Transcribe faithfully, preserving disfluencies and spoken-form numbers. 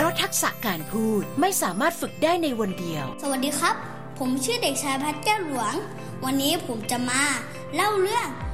ราะทักษะการพูดไม่สามารถฝึกได้ในวันเดียวสวัสดีครับผมชื่อเด็กชายพัดแก้วหลวงวันนี้ผมจะมาเล่าเรื่อง